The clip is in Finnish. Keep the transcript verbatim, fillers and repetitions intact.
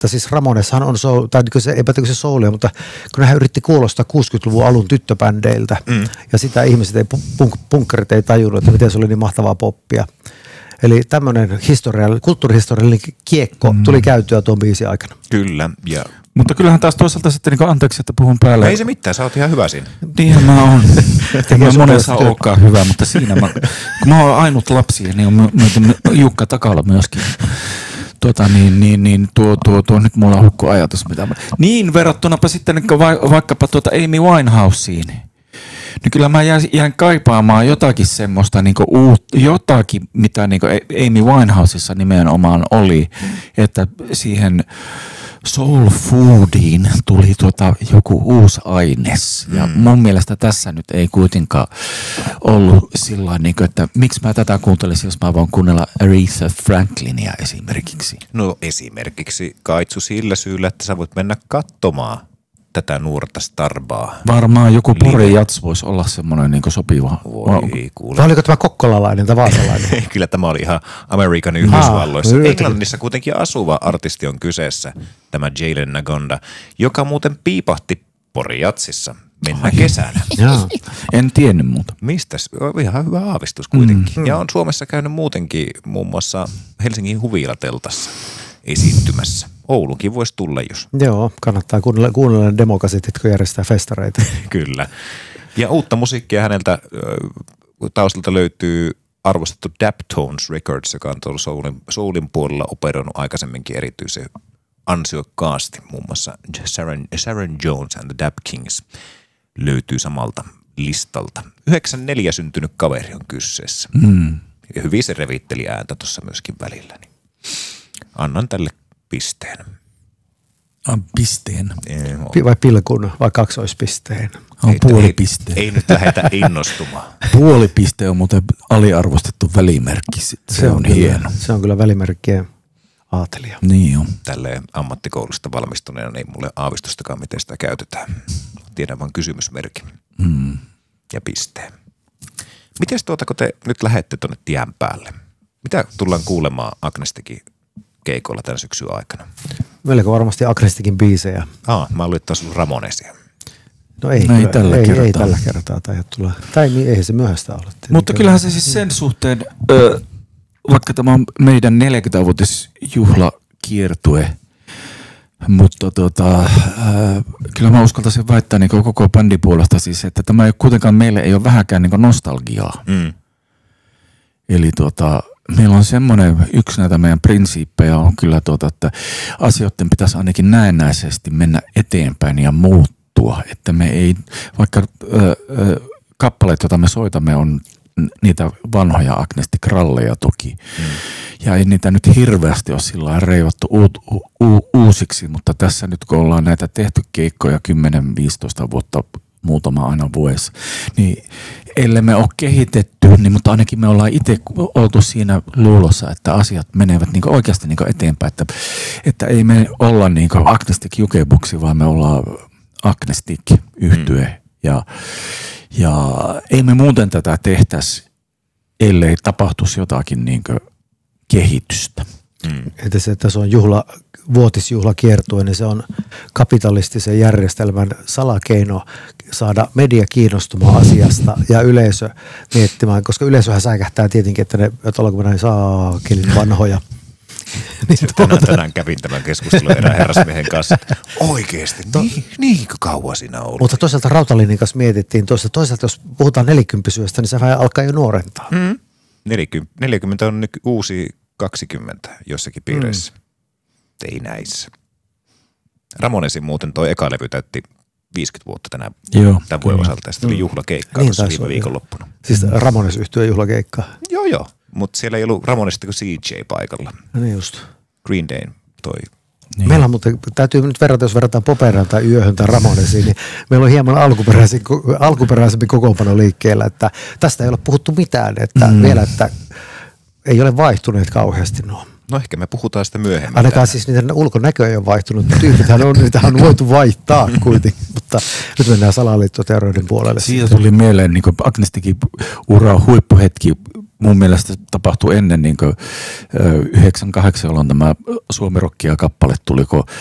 että siis Ramoneshan on soul, tai se, eipä se soulia, mutta kun hän yritti kuulostaa kuusikymmentäluvun alun tyttöbändeiltä, mm. ja sitä ihmiset ei, punk, punkkarit ei tajunnut, että miten se oli niin mahtavaa poppia. Eli tämmöinen kulttuurihistoriallinen kiekko mm. tuli käytyä tuon biisin aikana. Kyllä, ja... Mutta kyllähän taas toisaalta sitten, niin anteeksi, että puhun päälle. Ei se mitään, sä oot ihan hyvä siinä. Niinhän mä oon. Eikä mä monessa olekaan hyvä, mutta siinä mä, kun mä oon ainut lapsi, niin on myöten Jukka Takala myöskin. Tuota, niin, niin, niin tuo, tuo, tuo, nyt mulla on hukku ajatus. Mitä mä... Niin verrattunapa sitten niin va, vaikkapa tuota Amy Winehouseen. Niin kyllä mä jäin, jäin kaipaamaan jotakin semmoista, niin uut, jotakin, mitä niin Amy Winehousessa nimenomaan oli, että siihen soul foodiin tuli tuota joku uusi aines. Ja mun mielestä tässä nyt ei kuitenkaan ollut sillä niin kuin, että miksi mä tätä kuuntelisin, jos mä voin kuunnella Aretha Franklinia esimerkiksi. No esimerkiksi Kaitsu sillä syyllä, että sä voit mennä katsomaan tätä nuorta starbaa. Varmaan joku Pori Jats voisi olla semmoinen niin sopiva. Voi kuule. Vai oliko tämä kokkolalainen tai vaasalainen? Kyllä tämä oli ihan Amerikan Yhdysvalloissa. Ah, Englannissa kuitenkin asuva artisti on kyseessä, tämä Jalen Nagonda, joka muuten piipahti Pori Jatsissa mennä Ai. kesänä. En tiennyt muuta. Mistäs? Ihan hyvä aavistus kuitenkin. Mm. Ja on Suomessa käynyt muutenkin muun muassa Helsingin Huvilateltassa esiintymässä. Oulunkin voisi tulla, jos. Joo, kannattaa kuunnella, kuunnella demokasetit, kun järjestää festareita. Kyllä. Ja uutta musiikkia häneltä taustalta löytyy arvostettu Daptones Records, joka on tuolla soulin, soulin puolella operoinut aikaisemminkin erityisen ansiokkaasti. Muun muassa Sharon, Sharon Jones and the Dap Kings löytyy samalta listalta. yhdeksänkymmentäneljä syntynyt kaveri on kyseessä. Mm. Ja hyvin se revitteli ääntä tuossa myöskin välillä. Niin annan tälle pisteen. Ah, pisteen. Ei, vai pilkun, vai kaksoispisteen? On puolipisteen. Ei, ei nyt lähdetä innostumaan. Puolipiste on muuten aliarvostettu välimerkki. Se, se on, on kyllä, hieno. Se on kyllä välimerkkien aatelija. Niin on. Tälleen ammattikoulusta valmistuneena ei mulle aavistustakaan, miten sitä käytetään. Tiedän vaan kysymysmerkin mm. ja pisteen. Mites tuota, kun te nyt lähette tuonne tien päälle? Mitä tullaan kuulemaan Agnestikin keikoilla tämän syksyn aikana? Meilläkö varmasti Agnestikin biisejä? Aa, mä luin, että taas ollut Ramonesia. No ei, no ei, kyllä, tällä ei, kertaa. ei tällä kertaa. Tai, tulla, tai ei se myöhäistä ole. Mutta kyllähän se siis sen suhteen, ö, vaikka tämä on meidän neljäkymmentävuotisjuhlakiertue, mutta tota, äh, kyllä mä uskaltaisin väittää niin koko bändin puolesta siis, että tämä ei kuitenkaan meille ei ole vähäkään niin nostalgiaa. Mm. Eli tuota, meillä on semmoinen, yksi näitä meidän prinsiippejä on kyllä tuota, että asioiden pitäisi ainakin näennäisesti mennä eteenpäin ja muuttua, että me ei, vaikka ö, ö, kappaleet, joita me soitamme on niitä vanhoja Agnestic-ralleja toki. Mm. Ja ei niitä nyt hirveästi ole sillä reivattu uut, u, u, uusiksi, mutta tässä nyt kun ollaan näitä tehty keikkoja kymmenen viisitoista vuotta muutama aina vuodessa, niin ellei me ole kehitetty, niin mutta ainakin me ollaan itse oltu siinä luulossa, että asiat menevät niin oikeasti niin eteenpäin, että, että ei me olla niin Agnestic Jukeboxi, vaan me ollaan Agnestic-yhtye mm. ja Ja ei me muuten tätä tehtäisi, ellei tapahtuisi jotakin niin kehitystä. Mm. Että se, että se on juhla, vuotisjuhlakiertue, niin se on kapitalistisen järjestelmän salakeino saada media kiinnostumaan asiasta ja yleisö miettimään, koska yleisöhän säikähtää tietenkin, että ne, että ollaanko näin saakelin vanhoja. Niin tänään, tänään kävin tämän keskustelun erään herrasmiehen kanssa. Oikeesti, niin, niin kauan siinä on ollut. Mutta toisaalta Rautalinin kanssa mietittiin, toisaalta, toisaalta jos puhutaan nelikymppisyöstä, niin se vähän alkaa jo nuorentaa. Mm. neljäkymmentä, neljäkymmentä on nyt uusi kaksikymmentä jossakin piireissä. Mm. Ei näissä. Ramonesin muuten toi eka levy täytti viisikymmentä vuotta tänä tämän vuoden osalta. Ja sitten oli juhlakeikka niin, tuossa viime viikonloppuna. Siis Ramones-yhtyeen juhlakeikka? Joo, joo. Mutta siellä ei ollut Ramonesista kuin C J paikalla. No niin just. Green Dayn toi. Niin. Meillä on muuten, täytyy nyt verrata, jos verrataan Poperaan tai Yöhön tai Ramonesiin, niin meillä on hieman alkuperäisempi kokoonpano liikkeellä, että tästä ei ole puhuttu mitään, että mm. vielä, että ei ole vaihtuneet kauheasti nuo. No ehkä me puhutaan sitä myöhemmin. Ainakaan siis niiden ulkonäkö ei ole vaihtunut, tyypithän on, niitä on voitu vaihtaa kuitenkin. mutta nyt mennään salaliittoteorioiden puolelle. Siitä tuli mieleen niin Agnistikin ura huippuhetki. Mun mielestä tapahtui ennen niin yhdeksänkymmentäkahdeksan, jolloin tämä Suomi Rockia kappale tuli, kun